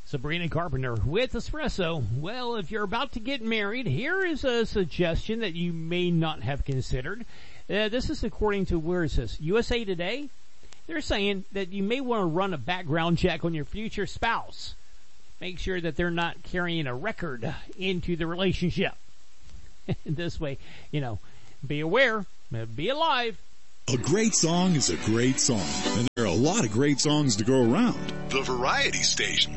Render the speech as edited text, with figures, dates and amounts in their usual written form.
Sabrina Carpenter with Espresso. Well, if you're about to get married, here is a suggestion that you may not have considered. This is according to, where is this? USA Today. They're saying that you may want to run a background check on your future spouse. Make sure that they're not carrying a record into the relationship. This way, be aware, be alive. A great song is a great song, and there are a lot of great songs to go around. The Variety Station.